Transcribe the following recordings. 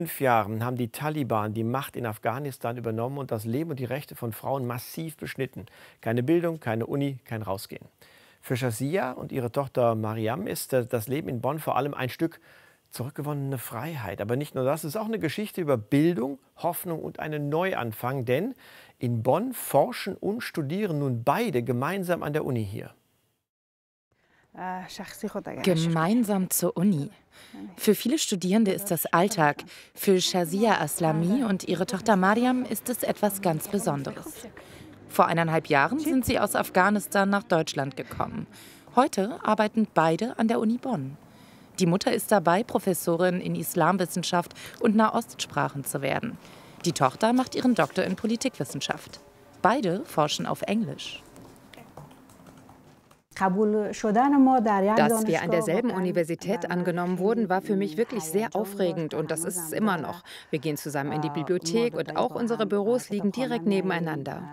5 Jahren haben die Taliban die Macht in Afghanistan übernommen und das Leben und die Rechte von Frauen massiv beschnitten. Keine Bildung, keine Uni, kein Rausgehen. Für Shazia und ihre Tochter Mariam ist das Leben in Bonn vor allem ein Stück zurückgewonnene Freiheit. Aber nicht nur das, es ist auch eine Geschichte über Bildung, Hoffnung und einen Neuanfang. Denn in Bonn forschen und studieren nun beide gemeinsam an der Uni hier. Gemeinsam zur Uni. Für viele Studierende ist das Alltag. Für Shazia Aslami und ihre Tochter Mariam ist es etwas ganz Besonderes. Vor 1,5 Jahren sind sie aus Afghanistan nach Deutschland gekommen. Heute arbeiten beide an der Uni Bonn. Die Mutter ist dabei, Professorin in Islamwissenschaft und Nahostsprachen zu werden. Die Tochter macht ihren Doktor in Politikwissenschaft. Beide forschen auf Englisch. Dass wir an derselben Universität angenommen wurden, war für mich wirklich sehr aufregend und das ist es immer noch. Wir gehen zusammen in die Bibliothek und auch unsere Büros liegen direkt nebeneinander.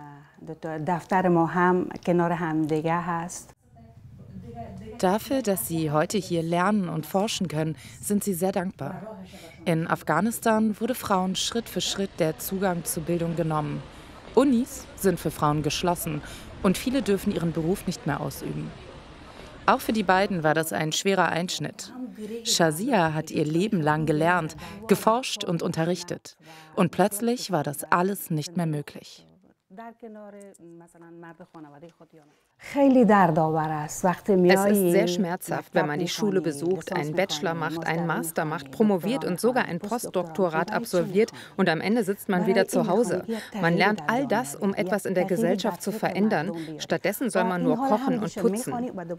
Dafür, dass sie heute hier lernen und forschen können, sind sie sehr dankbar. In Afghanistan wurde Frauen Schritt für Schritt der Zugang zur Bildung genommen. Unis sind für Frauen geschlossen und viele dürfen ihren Beruf nicht mehr ausüben. Auch für die beiden war das ein schwerer Einschnitt. Shazia hat ihr Leben lang gelernt, geforscht und unterrichtet. Und plötzlich war das alles nicht mehr möglich. Es ist sehr schmerzhaft, wenn man die Schule besucht, einen Bachelor macht, einen Master macht, promoviert und sogar ein Postdoktorat absolviert und am Ende sitzt man wieder zu Hause. Man lernt all das, um etwas in der Gesellschaft zu verändern. Stattdessen soll man nur kochen und putzen.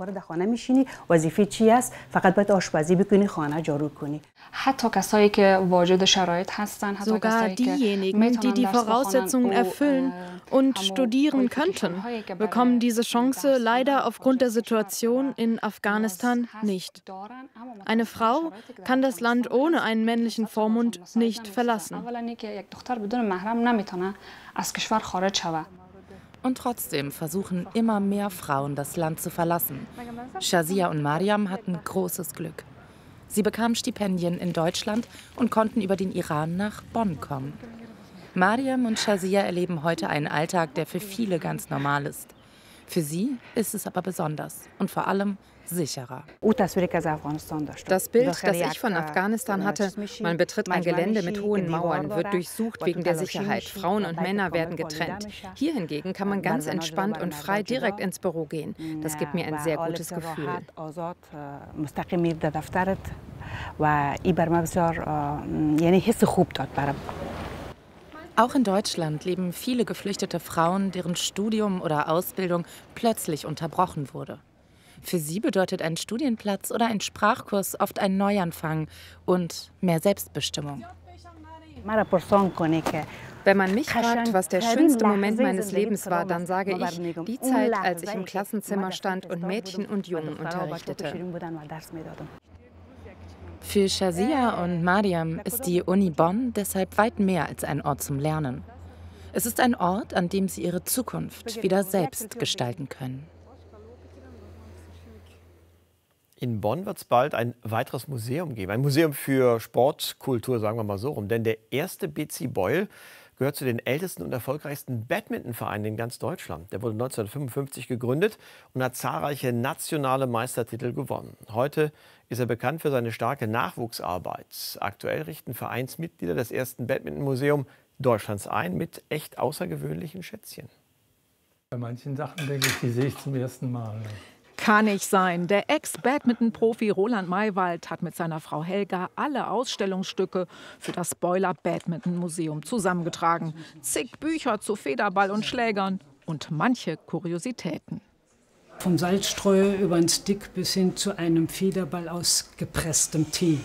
Sogar diejenigen, die die Voraussetzungen erfüllen und studieren könnten, bekommen diese Chance leider aufgrund der Situation in Afghanistan nicht. Eine Frau kann das Land ohne einen männlichen Vormund nicht verlassen. Und trotzdem versuchen immer mehr Frauen, das Land zu verlassen. Shazia und Mariam hatten großes Glück. Sie bekamen Stipendien in Deutschland und konnten über den Iran nach Bonn kommen. Mariam und Shazia erleben heute einen Alltag, der für viele ganz normal ist. Für sie ist es aber besonders und vor allem sicherer. Das Bild, das ich von Afghanistan hatte, man betritt ein Gelände mit hohen Mauern, wird durchsucht wegen der Sicherheit. Frauen und Männer werden getrennt. Hier hingegen kann man ganz entspannt und frei direkt ins Büro gehen. Das gibt mir ein sehr gutes Gefühl. Auch in Deutschland leben viele geflüchtete Frauen, deren Studium oder Ausbildung plötzlich unterbrochen wurde. Für sie bedeutet ein Studienplatz oder ein Sprachkurs oft einen Neuanfang und mehr Selbstbestimmung. Wenn man mich fragt, was der schönste Moment meines Lebens war, dann sage ich, die Zeit, als ich im Klassenzimmer stand und Mädchen und Jungen unterrichtete. Für Shazia und Mariam ist die Uni Bonn deshalb weit mehr als ein Ort zum Lernen. Es ist ein Ort, an dem sie ihre Zukunft wieder selbst gestalten können. In Bonn wird es bald ein weiteres Museum geben. Ein Museum für Sportkultur, sagen wir mal so rum. Denn der erste BC Boyle gehört zu den ältesten und erfolgreichsten Badmintonvereinen in ganz Deutschland. Der wurde 1955 gegründet und hat zahlreiche nationale Meistertitel gewonnen. Heute ist er bekannt für seine starke Nachwuchsarbeit. Aktuell richten Vereinsmitglieder des ersten Badmintonmuseums Deutschlands ein mit echt außergewöhnlichen Schätzchen. Bei manchen Sachen denke ich, die sehe ich zum ersten Mal. Kann nicht sein. Der Ex-Badminton-Profi Roland Maywald hat mit seiner Frau Helga alle Ausstellungsstücke für das Boiler Badminton Museum zusammengetragen. Zig Bücher zu Federball und Schlägern und manche Kuriositäten. Vom Salzstreuer über den Stick bis hin zu einem Federball aus gepresstem Tee.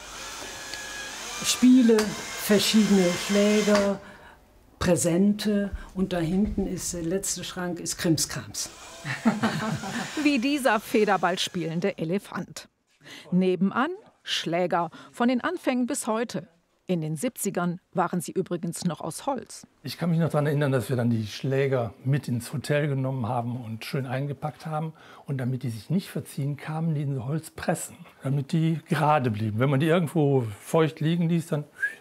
Spiele, verschiedene Schläger, Präsente und da hinten ist der letzte Schrank, ist Krimskrams. Wie dieser Federball spielende Elefant. Nebenan Schläger, von den Anfängen bis heute. In den 70ern waren sie übrigens noch aus Holz. Ich kann mich noch daran erinnern, dass wir dann die Schläger mit ins Hotel genommen haben und schön eingepackt haben. Und damit die sich nicht verziehen, kamen die in so Holzpressen, damit die gerade blieben. Wenn man die irgendwo feucht liegen ließ, dann